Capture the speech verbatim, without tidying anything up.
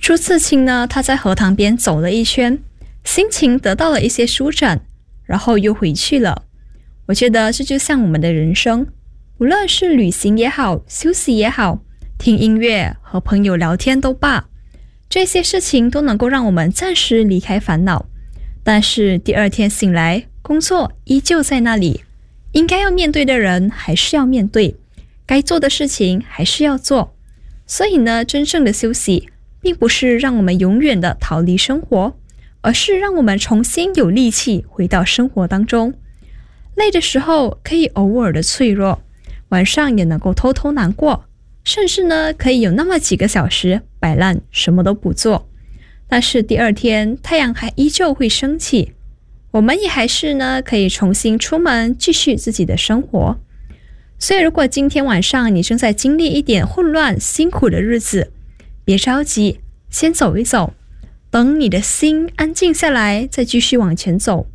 朱自清呢，他在河塘边走了一圈，心情得到了一些舒展，然后又回去了。我觉得这就像我们的人生，无论是旅行也好，休息也好，听音乐和朋友聊天都罢，这些事情都能够让我们暂时离开烦恼，但是第二天醒来，工作依旧在那里，应该要面对的人还是要面对，该做的事情还是要做。所以呢，真正的休息并不是让我们永远的逃离生活，而是让我们重新有力气回到生活当中。累的时候可以偶尔的脆弱，晚上也能够偷偷难过，甚至呢可以有那么几个小时摆烂什么都不做，但是第二天太阳还依旧会升起，我们也还是呢可以重新出门继续自己的生活。所以如果今天晚上你正在经历一点混乱辛苦的日子，别着急，先走一走，等你的心安静下来再继续往前走。